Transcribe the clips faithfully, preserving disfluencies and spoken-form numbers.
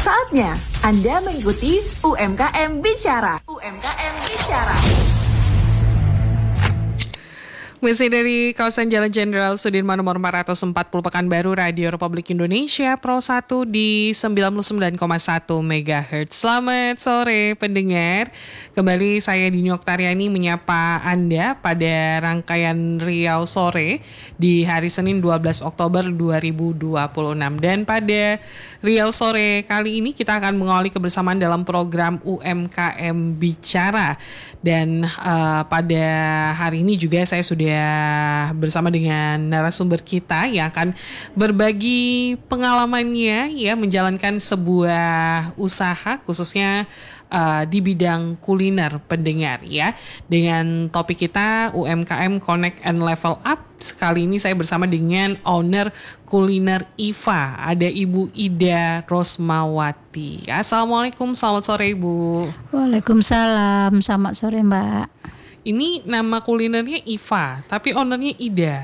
Saatnya Anda mengikuti U M K M Bicara. U M K M Bicara. Masih dari kawasan Jalan Jenderal Sudirman nomor empat ratus empat puluh Pekanbaru, Radio Republik Indonesia Pro satu di sembilan puluh sembilan koma satu megahertz. Selamat sore pendengar. Kembali saya Dini Oktariani menyapa Anda pada rangkaian Riau Sore di hari Senin dua belas Oktober dua ribu dua puluh enam. Dan pada Riau Sore kali ini kita akan mengawali kebersamaan dalam program U M K M Bicara. Dan uh, pada hari ini juga saya sudah bersama dengan narasumber kita yang akan berbagi pengalamannya ya menjalankan sebuah usaha khususnya uh, di bidang kuliner pendengar ya. Dengan topik kita U M K M Connect and Level Up. Sekali ini saya bersama dengan owner kuliner I V A, ada Ibu Ida Rosmawati. Assalamualaikum, selamat sore Ibu. Waalaikumsalam, selamat sore Mbak. Ini nama kulinernya I V A, tapi ownernya Ida.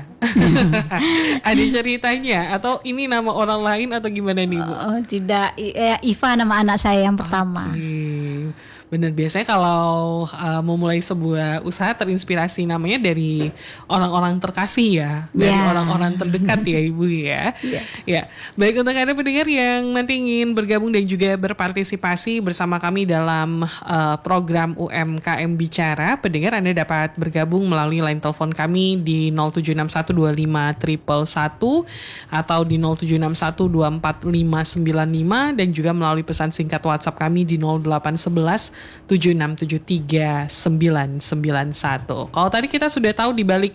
Ada ceritanya atau ini nama orang lain atau gimana nih Bu? Oh tidak, I- I V A nama anak saya yang pertama. Okay. Bener, biasanya kalau uh, memulai sebuah usaha terinspirasi namanya dari orang-orang terkasih ya, dari yeah. orang-orang terdekat ya Ibu ya. Yeah. Ya, baik untuk Anda pendengar yang nanti ingin bergabung dan juga berpartisipasi bersama kami dalam uh, program U M K M Bicara, pendengar Anda dapat bergabung melalui line telepon kami di nol tujuh enam satu dua lima satu satu satu atau di nol tujuh enam satu dua empat lima sembilan lima dan juga melalui pesan singkat WhatsApp kami di nol delapan satu satu tujuh enam tujuh tiga sembilan sembilan satu. Kalau tadi kita sudah tahu di balik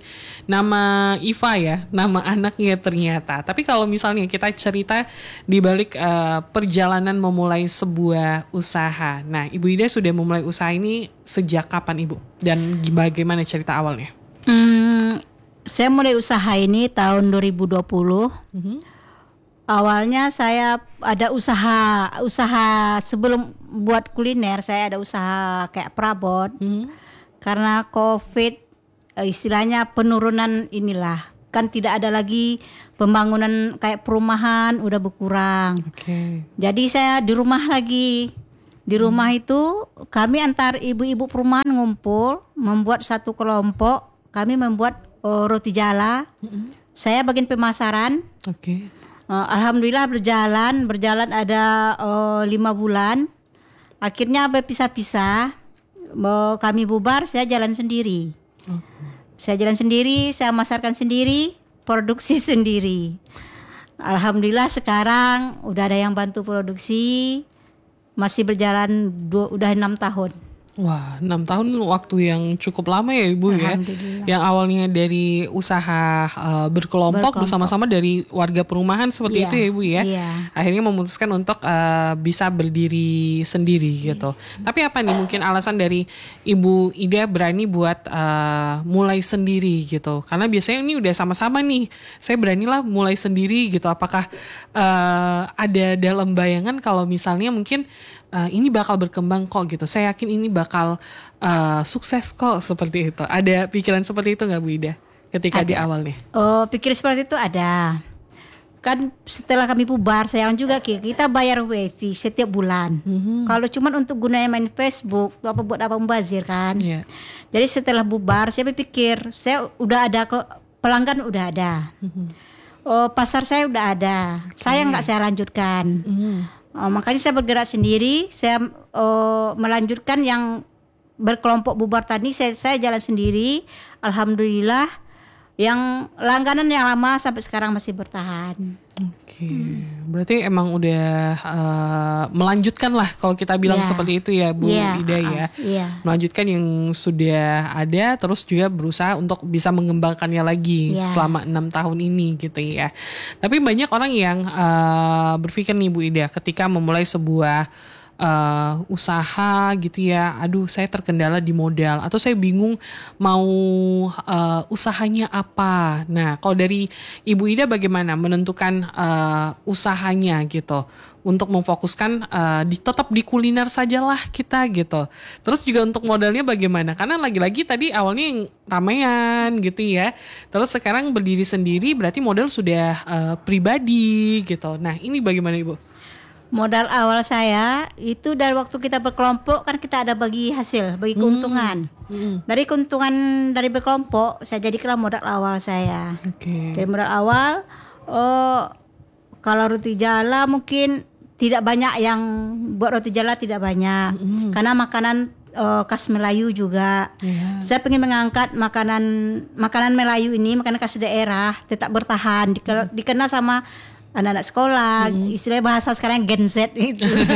nama I V A ya, nama anaknya ternyata. Tapi kalau misalnya kita cerita di balik uh, perjalanan memulai sebuah usaha. Nah, Ibu Ida sudah memulai usaha ini sejak kapan Ibu? Dan bagaimana cerita awalnya? Hmm, saya mulai usaha ini tahun dua ribu dua puluh. Mm-hmm. Awalnya saya ada usaha usaha sebelum buat kuliner, saya ada usaha kayak perabot. Hmm. Karena Covid istilahnya penurunan inilah, kan tidak ada lagi pembangunan kayak perumahan, udah berkurang. Okay. Jadi saya di rumah lagi. Di rumah hmm. itu kami antar ibu-ibu perumahan ngumpul membuat satu kelompok. Kami membuat uh, roti jala. Hmm. Saya bagian pemasaran. Oke. Okay. Uh, Alhamdulillah berjalan, berjalan ada uh, lima bulan. Akhirnya berpisah-pisah. Mau kami bubar, saya jalan sendiri. Okay. Saya jalan sendiri, saya masarkan sendiri, produksi sendiri. Alhamdulillah sekarang udah ada yang bantu produksi. Masih berjalan dua, udah enam tahun. Wah, enam tahun waktu yang cukup lama ya Ibu ya. Yang awalnya dari usaha uh, berkelompok, berkelompok bersama-sama dari warga perumahan seperti yeah. itu ya Ibu ya. Yeah. Akhirnya memutuskan untuk uh, bisa berdiri sendiri yeah. gitu. Tapi apa nih mungkin alasan dari Ibu Ida berani buat uh, mulai sendiri gitu? Karena biasanya ini udah sama-sama nih. Saya beranilah mulai sendiri gitu. Apakah uh, ada dalam bayangan kalau misalnya mungkin Uh, ini bakal berkembang kok gitu. Saya yakin ini bakal uh, sukses kok seperti itu. Ada pikiran seperti itu nggak Bu Ida ketika ada. Di awalnya? Oh, pikir seperti itu ada. Kan setelah kami bubar, sayang juga kita bayar wifi setiap bulan. Mm-hmm. Kalau cuman untuk gunanya main Facebook, apa buat apa membazir kan? Yeah. Jadi setelah bubar, saya berpikir saya udah ada ke pelanggan udah ada. Mm-hmm. Oh, pasar saya udah ada. Okay. Saya nggak saya lanjutkan. Mm-hmm. Oh, makanya saya bergerak sendiri, saya uh, melanjutkan yang berkelompok bubar tadi, saya, saya jalan sendiri. Alhamdulillah, yang langganan yang lama sampai sekarang masih bertahan. Oke, hmm. berarti emang udah uh, melanjutkan lah kalau kita bilang yeah. seperti itu ya Bu yeah. Ida ya. Uh, yeah. Melanjutkan yang sudah ada, terus juga berusaha untuk bisa mengembangkannya lagi yeah. selama enam tahun ini gitu ya. Tapi banyak orang yang uh, berpikir nih Bu Ida ketika memulai sebuah Uh, usaha gitu ya, aduh saya terkendala di modal atau saya bingung mau uh, usahanya apa. Nah kalau dari Ibu Ida bagaimana menentukan uh, usahanya gitu untuk memfokuskan uh, di, tetap di kuliner sajalah kita gitu. Terus juga untuk modalnya bagaimana, karena lagi-lagi tadi awalnya yang ramean gitu ya, terus sekarang berdiri sendiri berarti modal sudah uh, pribadi gitu. Nah ini bagaimana Ibu? Modal awal saya itu dari waktu kita berkelompok kan kita ada bagi hasil, bagi keuntungan. Hmm. Dari keuntungan dari berkelompok saya jadikanlah modal awal saya. Oke. Dari modal awal, oh, kalau roti jala mungkin tidak banyak yang buat roti jala tidak banyak, Mm-hmm. karena makanan uh, khas Melayu juga. Yeah. Saya ingin mengangkat makanan makanan Melayu ini, makanan khas daerah tetap bertahan, dikenal, dikenal sama anak-anak sekolah, Mm-hmm. istilah bahasa sekarang Gen Z itu.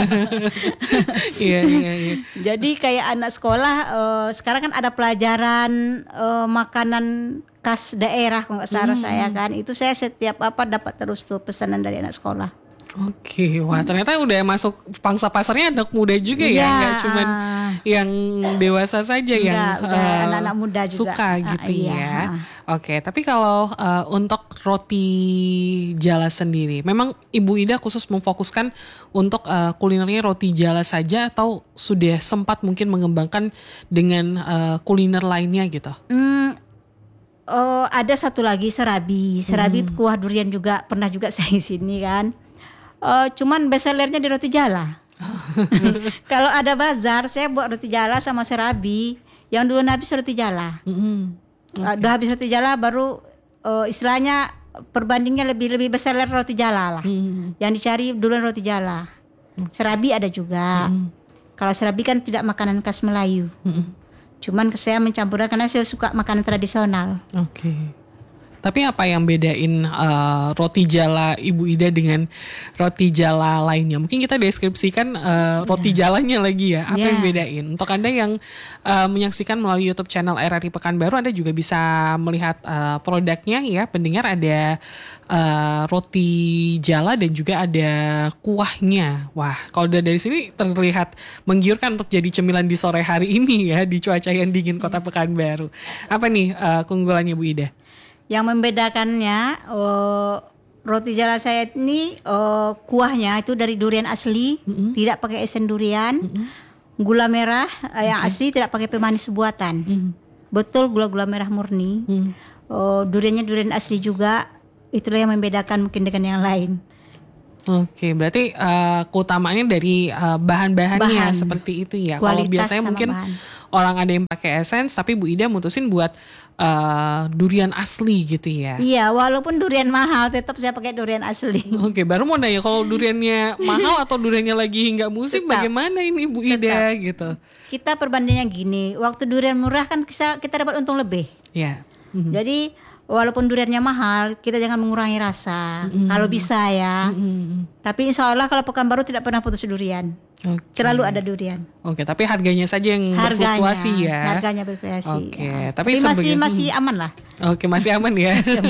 Iya iya iya. Jadi kayak anak sekolah uh, sekarang kan ada pelajaran uh, makanan khas daerah kalau nggak salah saya kan. Itu saya setiap apa dapat terus tuh pesanan dari anak sekolah. Oke, wah ternyata udah masuk pangsa pasarnya anak muda juga ya, Iya, nggak cuman ah. yang dewasa saja yang Enggak, udah eh, anak-anak muda juga. suka Ah, gitu iya, ya. ah. Oke, tapi kalau eh, untuk roti jala sendiri, memang Ibu Ida khusus memfokuskan untuk eh, kulinernya roti jala saja atau sudah sempat mungkin mengembangkan dengan eh, kuliner lainnya gitu? Hmm, oh, ada satu lagi serabi, serabi Hmm. kuah durian juga pernah juga saya di sini kan. Oh, cuman bestsellernya di roti jala. Kalau ada bazar, saya buat roti jala sama serabi. Yang dulu habis roti jala. Mm-hmm. Udah habis roti jala baru uh, istilahnya perbandingnya lebih lebih bestseller roti jala lah. Mm-hmm. Yang dicari duluan roti jala. Serabi ada juga. Mm-hmm. Kalau serabi kan tidak makanan khas Melayu. Mm-hmm. Cuman saya mencampurkan karena saya suka makanan tradisional. Oke. Tapi apa yang bedain uh, roti jala Ibu Ida dengan roti jala lainnya? Mungkin kita deskripsikan uh, roti jalanya lagi ya. Apa Ya. yang bedain? Untuk Anda yang uh, menyaksikan melalui YouTube channel R R I Pekanbaru, Anda juga bisa melihat uh, produknya ya. Pendengar ada uh, roti jala dan juga ada kuahnya. Wah, kalau dari sini terlihat menggiurkan untuk jadi cemilan di sore hari ini ya, di cuaca yang dingin Kota Pekanbaru. Apa nih uh, keunggulannya Bu Ida? Yang membedakannya oh, roti jala saya ini oh, kuahnya itu dari durian asli, Mm-hmm. tidak pakai esen durian, gula merah eh, yang asli, tidak pakai pemanis buatan, Mm-hmm. betul gula-gula merah murni. Mm-hmm. Oh, duriannya durian asli juga, itulah yang membedakan mungkin dengan yang lain. Oke, berarti uh, keutamaannya dari uh, bahan-bahannya Bahan. seperti itu ya. Kalau Kualitas biasanya sama mungkin bahan. orang ada yang pakai essence, tapi Bu Ida mutusin buat uh, durian asli gitu ya. Iya, walaupun durian mahal, tetap saya pakai durian asli. Oke, baru mau nanya kalau duriannya mahal atau duriannya lagi nggak musim, Tetap. bagaimana ini Bu Ida gitu? Kita perbandingannya gini, waktu durian murah kan kita kita dapat untung lebih. Ya. Mhm. Jadi walaupun duriannya mahal, kita jangan mengurangi rasa. Kalau bisa ya. Mhm. Tapi insya Allah kalau Pekanbaru tidak pernah putus durian. Oke. Selalu ada durian. Oke, tapi harganya saja yang Harganya, berfluktuasi ya. harganya bervariasi. Oke, ya. tapi Tapi masih sebagai- masih aman lah. Oke, masih aman ya.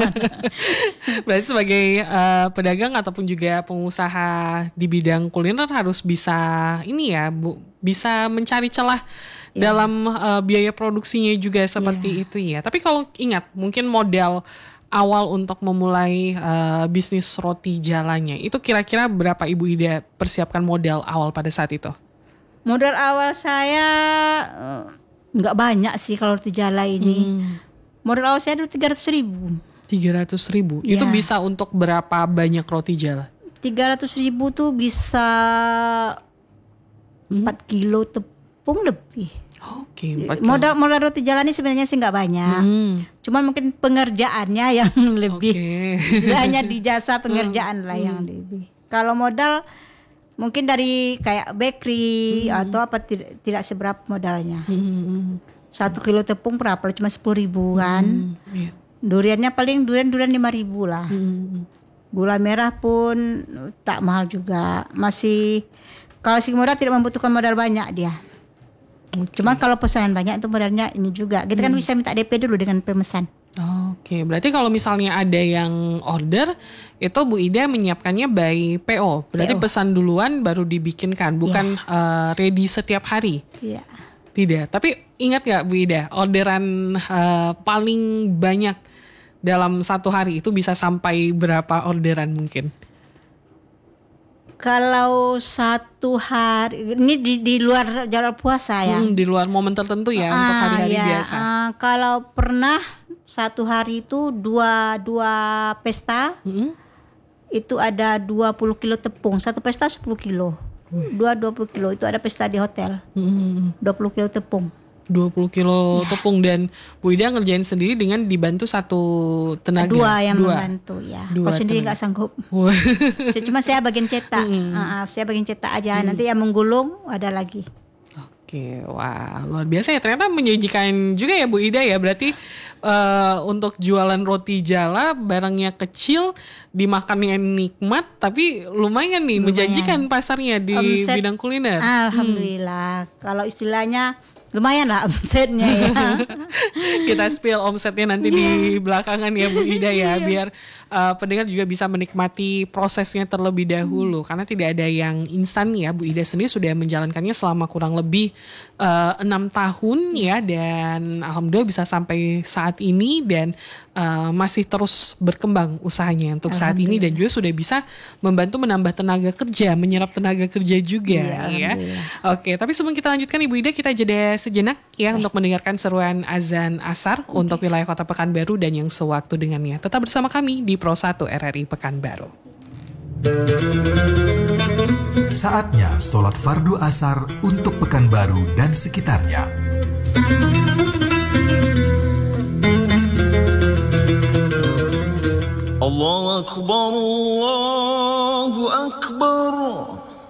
Berarti sebagai uh, pedagang ataupun juga pengusaha di bidang kuliner harus bisa ini ya, Bu, bisa mencari celah dalam uh, biaya produksinya juga seperti itu ya. Tapi kalau ingat, mungkin modal awal untuk memulai uh, bisnis roti jalanya itu kira-kira berapa Ibu Ida persiapkan modal awal pada saat itu? Modal awal saya eh, nggak banyak sih kalau roti jala ini. Hmm. Modal awal saya dulu tiga ratus ribu. tiga ratus ribu. Itu Ya. bisa untuk berapa banyak roti jala? tiga ratus ribu tuh bisa empat kilo tepung lebih. Oke, empat kilo. Modal modal roti jala ini sebenarnya sih nggak banyak. Hmm. Cuman mungkin pengerjaannya yang lebih. Oke. Istilahnya di jasa pengerjaan lah yang lebih. Kalau modal mungkin dari kayak bakery atau apa tidak, tidak seberapa modalnya. Hmm. Satu kilo tepung berapa? Cuma sepuluh ribu kan. Iya. Duriannya paling durian durian lima ribu lah. Hmm. Gula merah pun tak mahal juga. Masih kalau si modal tidak membutuhkan modal banyak dia. Cuma kalau pesanan banyak itu modalnya ini juga. Kita kan bisa minta D P dulu dengan pemesan. Oke, berarti kalau misalnya ada yang order, itu Bu Ida menyiapkannya by P O. Berarti P O. pesan duluan baru dibikinkan, bukan eh, ready setiap hari. Iya. Tidak, tapi ingat gak Bu Ida, orderan eh, paling banyak dalam satu hari itu bisa sampai berapa orderan mungkin? Kalau satu hari ini di, di luar jadwal puasa ya. Hmm, di luar momen tertentu ya untuk Ah, hari-hari ya. biasa. Ah, kalau pernah satu hari itu dua dua pesta Mm-mm. itu ada dua puluh kilo tepung, satu pesta sepuluh kilo. Dua dua puluh kilo itu ada pesta di hotel. Hmm. dua puluh kilo tepung. dua puluh kilo ya. Tepung dan Bu Ida ngerjain sendiri dengan dibantu satu tenaga. Dua yang Dua. membantu ya. Dua Kalau sendiri tenaga. nggak sanggup. Wah. Saya cuma saya bagian cetak. Hmm. Uh, saya bagian cetak aja. Nanti yang menggulung ada lagi. Oke, wah luar biasa ya, ternyata menyajikan juga ya Bu Ida ya. Berarti uh, untuk jualan roti jala barangnya kecil, dimakannya nikmat, tapi lumayan nih, lumayan menjanjikan pasarnya di Omset, bidang kuliner. Alhamdulillah, hmm. kalau istilahnya lumayan lah omsetnya ya. Kita spill omsetnya nanti di belakangan ya Bu Ida ya, biar uh, pendengar juga bisa menikmati prosesnya terlebih dahulu, hmm. karena tidak ada yang instan ya. Bu Ida sendiri sudah menjalankannya selama kurang lebih enam uh, tahun ya, dan alhamdulillah bisa sampai saat ini, dan uh, masih terus berkembang usahanya untuk saat ini, dan juga sudah bisa membantu menambah tenaga kerja, menyerap tenaga kerja juga ya. ya. Oke, tapi sebelum kita lanjutkan Ibu Ida, kita jeda sejenak ya, okay. untuk mendengarkan seruan azan asar okay. untuk wilayah Kota Pekanbaru dan yang sewaktu dengannya. Tetap bersama kami di Pro satu R R I Pekanbaru. Saatnya sholat fardu asar untuk Pekanbaru dan sekitarnya.